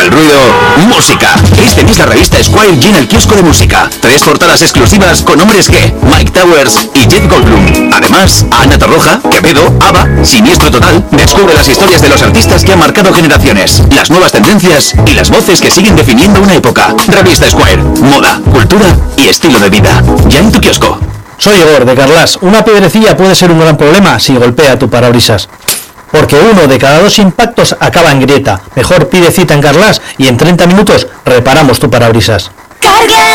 el ruido, música. Este mes la revista Esquire llena el kiosco de música. 3 portadas exclusivas con hombres que Mike Towers y Jeff Goldblum. Además, Ana Torroja, Quevedo, ABBA, Siniestro Total. Descubre las historias de los artistas que han marcado generaciones, las nuevas tendencias y las voces que siguen definiendo una época. Revista Esquire, moda, cultura y estilo de vida. Ya en tu kiosco. Soy Igor de Carlas. Una piedrecilla puede ser un gran problema si golpea tu parabrisas. Porque 1 de cada 2 impactos acaba en grieta. Mejor pide cita en Carlas y en 30 minutos reparamos tu parabrisas. Carglass.